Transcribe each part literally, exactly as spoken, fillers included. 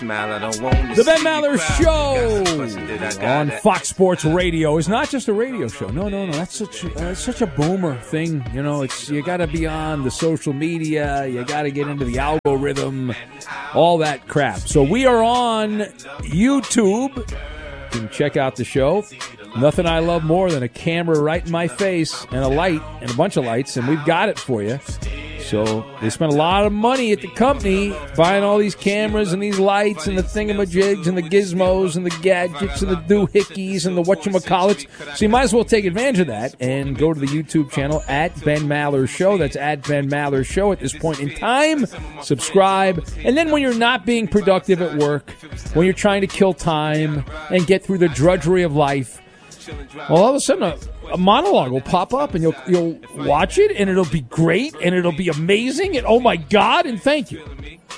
The Ben Maller Show on Fox Sports Radio is not just a radio show. No, no, no. That's such, uh, such a boomer thing. You know, it's you got to be on the social media. You got to get into the algorithm, all that crap. So we are on YouTube. You can check out the show. Nothing I love more than a camera right in my face and a light and a bunch of lights, and we've got it for you. So they spent a lot of money at the company buying all these cameras and these lights and the thingamajigs and the gizmos and the gadgets and the doohickeys and the whatchamacallits. So you might as well take advantage of that and go to the YouTube channel at Ben Maller Show. That's at Ben Maller Show at this point in time. Subscribe. And then when you're not being productive at work, when you're trying to kill time and get through the drudgery of life, well, all of a sudden a, a monologue will pop up, and you'll you'll watch it, and it'll be great, and it'll be amazing, and oh my God, and thank you.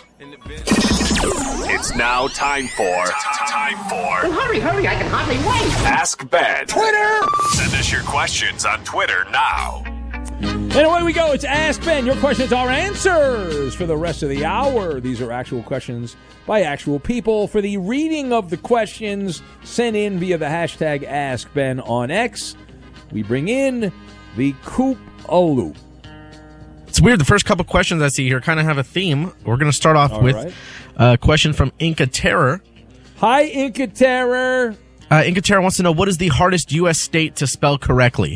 It's now time for time for. Well, hurry, hurry! I can hardly wait. Ask Ben. Twitter. Send us your questions on Twitter now. And away we go. It's Ask Ben. Your questions are answers for the rest of the hour. These are actual questions by actual people. For the reading of the questions, sent in via the hashtag Ask Ben on X, we bring in the Coop a Loop. It's weird. The first couple questions I see here kind of have a theme. We're going to start off All with right. a question from Inca Terror. Hi, Inca Terror. Uh, Inca Terror wants to know, what is the hardest U S state to spell correctly?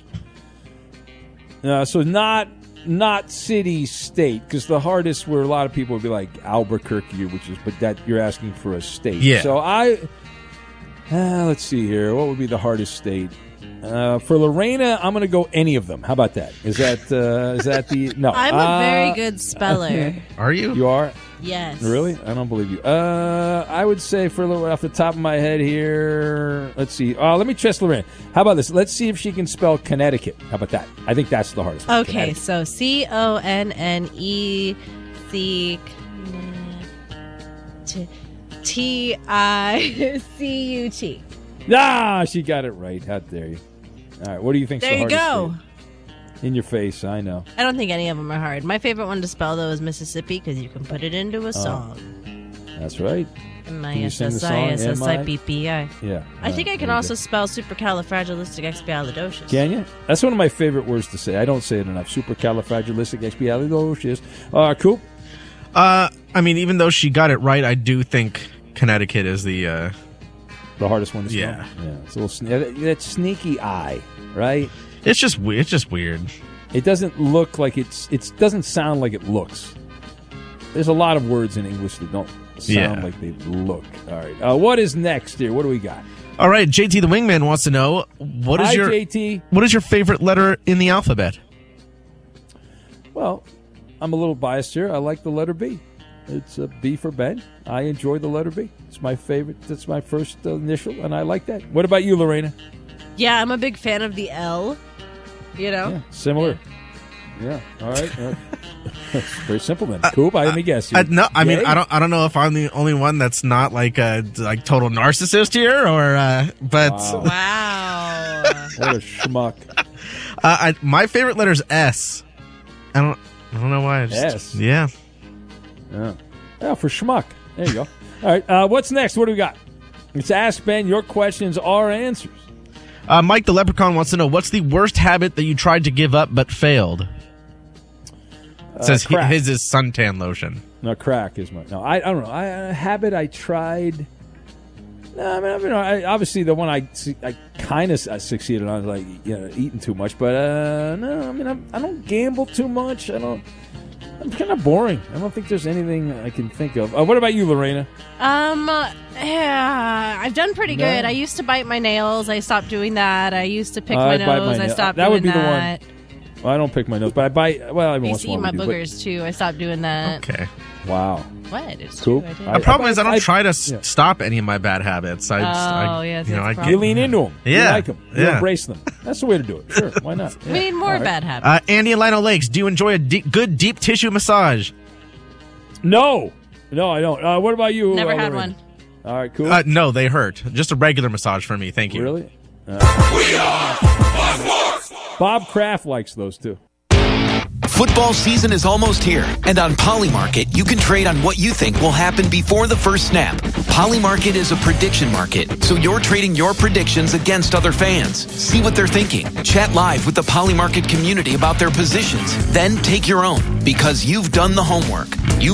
Uh, so not not city, state, because the hardest where a lot of people would be like Albuquerque, which is, but that you're asking for a state. Yeah. So I, uh, let's see here. What would be the hardest state? Uh, for Lorena, I'm going to go any of them. How about that? Is that uh, is that the no? I'm a uh, very good speller. Are you? You are. Yes. Really? I don't believe you. Uh, I would say for off the top of my head here, let's see. Uh, let me test Lorena. How about this? Let's see if she can spell Connecticut. How about that? I think that's the hardest one. Okay, so C O N N E C T I C U T. Ah, she got it right. How dare you? All right, what do you think's There the you hardest go. state? In your face, I know. I don't think any of them are hard. My favorite one to spell, though, is Mississippi, because you can put it into a song. That's right. M I Can you S sing the S song? I S S I P P I. Yeah. I think uh, I can there you also go. spell supercalifragilisticexpialidocious. Can you? That's one of my favorite words to say. I don't say it enough. Supercalifragilisticexpialidocious. Uh, Coop? Uh, I mean, even though she got it right, I do think Connecticut is the... Uh, The hardest one to spell? Yeah. Yeah. It's a little sne- that sneaky eye, right? it's just we- It's just weird. It doesn't look like it's. It doesn't sound like it looks. There's a lot of words in English that don't sound Yeah. like they look. All right. Uh, what is next here? What do we got? All right, J T the Wingman wants to know, what is Hi, your J T. what is your favorite letter in the alphabet? Well, I'm a little biased here. I like the letter B. It's a B for Ben. I enjoy the letter B. It's my favorite. That's my first uh, initial, and I like that. What about you, Lorena? Yeah, I'm a big fan of the L. You know? Yeah, similar. Yeah. All right. Uh, it's very simple then. Coop, I let me guess. Uh, no, I mean, Yay? I don't, I don't know if I'm the only one that's not like a like total narcissist here, or uh, but Wow. Wow. What a schmuck. uh, I, my favorite letter is S. I don't, I don't know why. I just, S? Yeah. Yeah. Yeah, for schmuck. There you go. All right. Uh, what's next? What do we got? It's Ask Ben. Your questions are answers. Uh, Mike the Leprechaun wants to know, what's the worst habit that you tried to give up but failed? It says Uh, crack. his is suntan lotion. No, crack is my. No, I, I don't know. I, a habit I tried. No, I mean, I mean I, obviously the one I, I kind of succeeded on is like you know eating too much, but uh, no, I mean I'm, I don't gamble too much. I don't. I'm kind of boring. I don't think there's anything I can think of. Uh, what about you, Lorena? Um, uh, yeah, I've done pretty No? good. I used to bite my nails. I stopped doing that. I used to pick Uh, my I bite my nose. I nail- stopped that doing would be the one. that. Well, I don't pick my nose, but I bite. Well, every I once used in to a eat while. my we do, boogers, too. I stopped doing that. Okay. but- Wow. What? It's Cool. true. I did. I- The problem is I don't I- try to s yeah. stop any of my bad habits. I just, I, Oh, yes, you know, that's I the get, You lean into them. You Yeah. like them. You Yeah. embrace them. That's the way to do it. Sure. Why not? we Yeah. need more All right. bad habits. Uh, Andy and Lionel Lakes, do you enjoy a deep, good deep tissue massage? No. No, I don't. Uh, what about you? Never uh, had Lorena? one. All right, cool. Uh, no, they hurt. Just a regular massage for me. Thank you. Really? Uh, Bob Kraft likes those too. Football season is almost here, and on Polymarket, you can trade on what you think will happen before the first snap. Polymarket is a prediction market, so you're trading your predictions against other fans. See what they're thinking. Chat live with the Polymarket community about their positions. Then take your own, because you've done the homework. You've